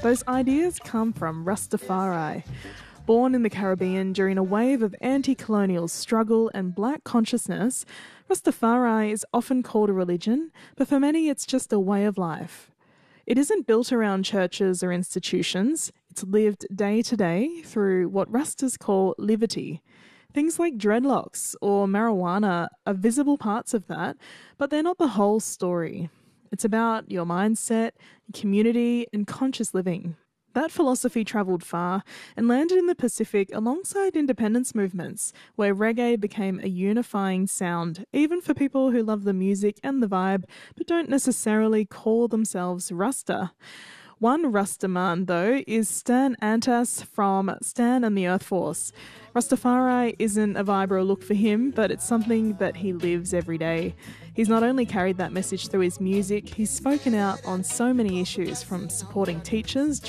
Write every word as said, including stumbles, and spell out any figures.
Those ideas come from Rastafari. Born in the Caribbean during a wave of anti-colonial struggle and black consciousness, Rastafari is often called a religion, but for many it's just a way of life. It isn't built around churches or institutions. It's lived day to day through what Rastas call liberty. Things like dreadlocks or marijuana are visible parts of that, but they're not the whole story. It's about your mindset, community, and conscious living. That philosophy travelled far and landed in the Pacific alongside independence movements, where reggae became a unifying sound, even for people who love the music and the vibe, but don't necessarily call themselves Rasta. One Rastaman, though, is Stan Antas from Stan and the Earth Force. Rastafari isn't a vibe or a look for him, but it's something that he lives every day. He's not only carried that message through his music, he's spoken out on so many issues, from supporting teachers